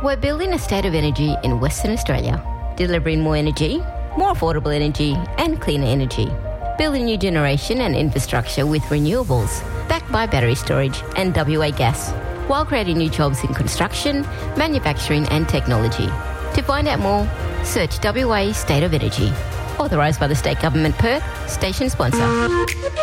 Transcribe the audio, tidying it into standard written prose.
We're building a state of energy in Western Australia, delivering more energy, more affordable energy and cleaner energy. Building new generation and infrastructure with renewables, backed by battery storage and WA gas, while creating new jobs in construction, manufacturing and technology. To find out more, search WA State of Energy. Authorised by the State Government Perth, station sponsor.